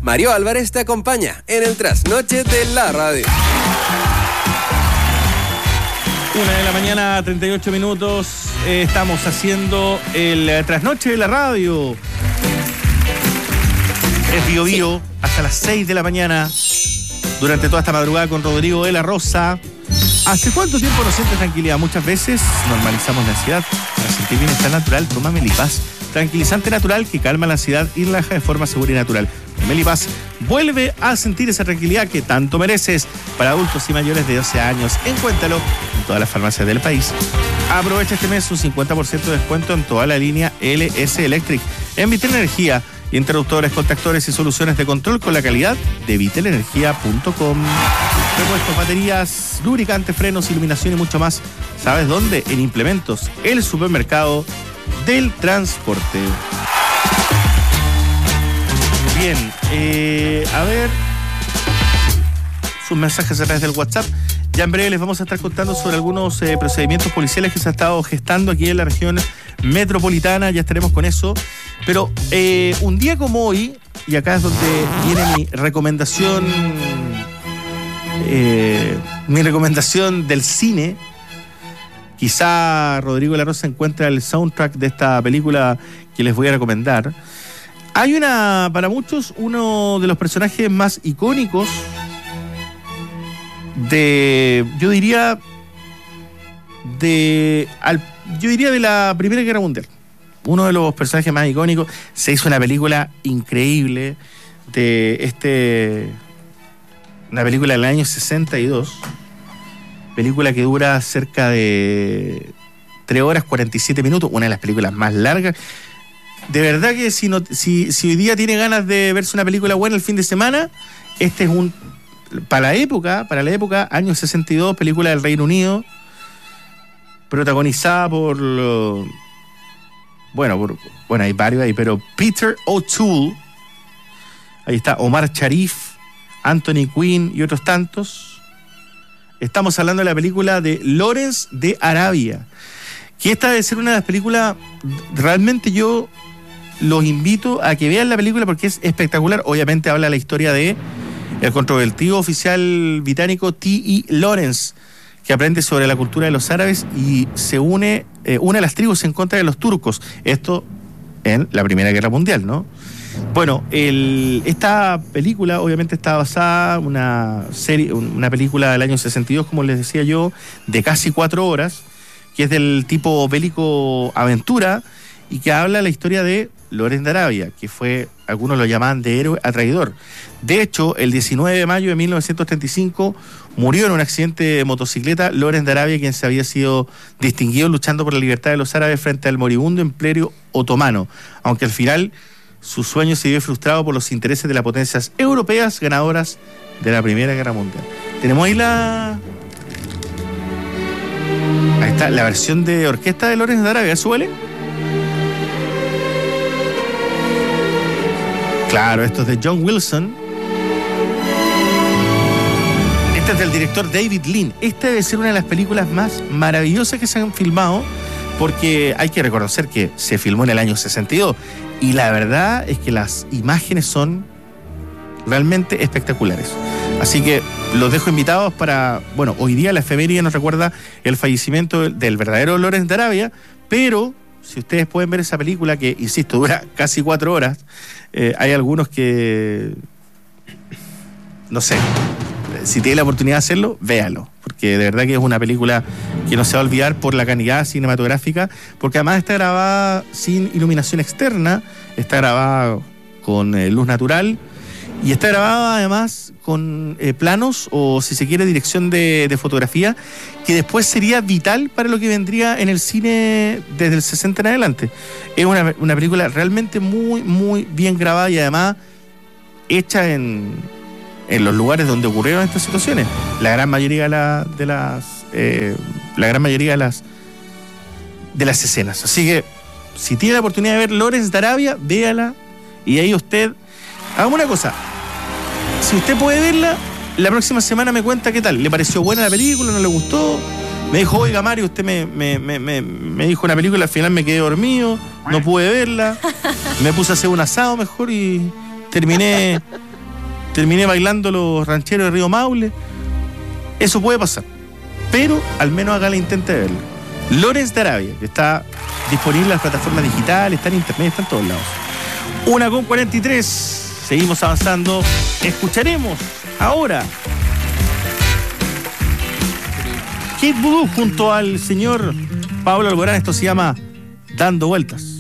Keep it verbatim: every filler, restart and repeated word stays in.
Mario Álvarez te acompaña en el trasnoche de la radio. Una de la mañana, treinta y ocho minutos. Eh, estamos haciendo el trasnoche de la radio. Es Bio Bio, sí. Hasta las seis de la mañana. Durante toda esta madrugada con Rodrigo de la Rosa. ¿Hace cuánto tiempo no sientes tranquilidad? Muchas veces normalizamos la ansiedad. Para sentir bienestar natural, toma Melipaz. Tranquilizante natural que calma la ansiedad y relaja de forma segura y natural. Melipaz vuelve a sentir esa tranquilidad que tanto mereces. Para adultos y mayores de doce años, encuéntralo en todas las farmacias del país. Aprovecha este mes un cincuenta por ciento de descuento en toda la línea L S Electric. En Vitel Energía, interruptores, contactores y soluciones de control con la calidad de vitel energía punto com. Repuestos, baterías, lubricantes, frenos, iluminación y mucho más. ¿Sabes dónde? En Implementos, el supermercado del transporte. Bien, eh, a ver sus mensajes a través del WhatsApp. Ya en breve les vamos a estar contando sobre algunos eh, procedimientos policiales que se han estado gestando aquí en la región metropolitana. Ya estaremos con eso. Pero eh, un día como hoy, y acá es donde viene mi recomendación, eh, mi recomendación del cine. Quizá Rodrigo de la Rosa encuentra el soundtrack de esta película que les voy a recomendar. Hay una, para muchos, uno de los personajes más icónicos de, yo diría, de, al, yo diría de la Primera Guerra Mundial. Uno de los personajes más icónicos. Se hizo una película increíble de este, una película del año sesenta y dos. Película que dura cerca de tres horas cuarenta y siete minutos, una de las películas más largas. De verdad que si, no, si, si hoy día tiene ganas de verse una película buena el fin de semana, este es un, para la época, para la época, año sesenta y dos, película del Reino Unido, protagonizada por, bueno, por, bueno, hay varios ahí, pero Peter O'Toole, ahí está Omar Sharif, Anthony Quinn y otros tantos. Estamos hablando de la película de Lawrence de Arabia, que esta debe ser una de las películas, realmente yo los invito a que vean la película porque es espectacular. Obviamente habla la historia de el controvertido oficial británico T E Lawrence, que aprende sobre la cultura de los árabes y se une, eh, une a las tribus en contra de los turcos. Esto en la Primera Guerra Mundial, ¿no? Bueno, el, esta película obviamente está basada en una serie, una película del año sesenta y dos, como les decía yo, de casi cuatro horas, que es del tipo bélico aventura y que habla la historia de Lawrence de Arabia, que fue, algunos lo llamaban de héroe a traidor. De hecho, el diecinueve de mayo de mil novecientos treinta y cinco murió en un accidente de motocicleta Lawrence de Arabia, quien se había sido distinguido luchando por la libertad de los árabes frente al moribundo imperio otomano, aunque al final su sueño se vio frustrado por los intereses de las potencias europeas ganadoras de la Primera Guerra Mundial. Tenemos ahí la... Ahí está, la versión de orquesta de Lawrence de Arabia, ¿suele? Claro, esto es de John Wilson. Este es del director David Lean. Esta debe ser una de las películas más maravillosas que se han filmado, porque hay que reconocer que se filmó en el año sesenta y dos. Y la verdad es que las imágenes son realmente espectaculares. Así que los dejo invitados para... Bueno, hoy día la efeméride nos recuerda el fallecimiento del verdadero Lawrence de Arabia, pero si ustedes pueden ver esa película, que, insisto, dura casi cuatro horas, eh, hay algunos que... No sé, si tienen la oportunidad de hacerlo, véalo, porque de verdad que es una película que no se va a olvidar por la calidad cinematográfica, porque además está grabada sin iluminación externa, está grabada con eh, luz natural, y está grabada además con eh, planos, o si se quiere, dirección de, de fotografía, que después sería vital para lo que vendría en el cine desde el sesenta en adelante. Es una, una película realmente muy, muy bien grabada y además hecha en, en los lugares donde ocurrieron estas situaciones. La gran mayoría de, la, de las eh, la gran mayoría de las de las escenas. Así que si tiene la oportunidad de ver Lawrence de Arabia, véala, y ahí usted haga una cosa. Si usted puede verla, la próxima semana me cuenta qué tal. ¿Le pareció buena la película? ¿No le gustó? Me dijo, oiga Mario, usted me, me, me, me, me dijo una película, al final me quedé dormido, no pude verla, me puse a hacer un asado mejor y terminé terminé bailando los rancheros de Río Maule. Eso puede pasar, pero al menos haga el intento de verlo. Lawrence de Arabia, que está disponible en las plataformas digitales, está en internet, está en todos lados. Una con cuarenta y tres, seguimos avanzando. Escucharemos ahora Kid Voodoo junto al señor Pablo Alborán. Esto se llama Dando Vueltas.